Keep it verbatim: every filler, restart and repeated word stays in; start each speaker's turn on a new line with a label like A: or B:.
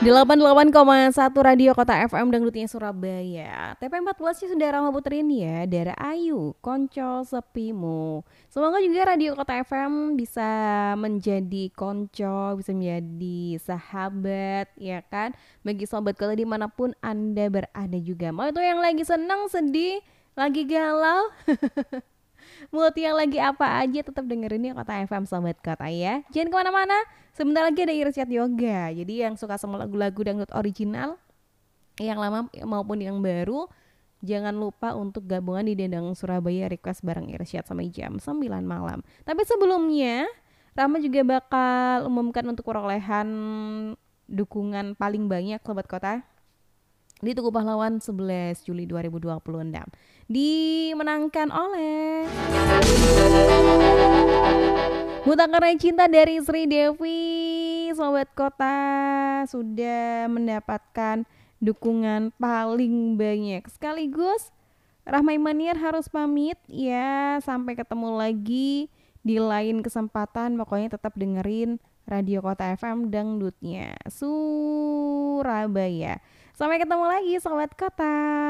A: delapan puluh delapan koma satu Radio Kota F M Dangdutnya Surabaya. T P empat belas sih sudah Rama puterin ya. Dara Ayu, Konco Sepimu. Semoga juga Radio Kota F M bisa menjadi konco, bisa menjadi sahabat, ya kan? Bagi sobat kota dimanapun Anda berada juga. Mau itu yang lagi senang, sedih, lagi galau, mood yang lagi apa aja tetap dengerin ya Kota F M Sobat Kota ya. Jangan kemana-mana. Sebentar lagi ada Irsyad Yoga. Jadi yang suka sama lagu-lagu dangdut original, yang lama maupun yang baru, jangan lupa untuk gabungan di Dendang Surabaya request bareng Irsyad sampai jam sembilan malam. Tapi sebelumnya, Rama juga bakal umumkan untuk perolehan dukungan paling banyak Sobat Kota di Tugu Pahlawan sebelas Juli dua ribu dua puluh enam. Dimenangkan oleh Buta Karena Cinta dari Sri Devi. Sobat Kota sudah mendapatkan dukungan paling banyak. Sekaligus Rahma Imaniar harus pamit ya. Sampai ketemu lagi di lain kesempatan. Pokoknya tetap dengerin Radio Kota F M Dangdutnya Surabaya. Sampai ketemu lagi Sobat Kota.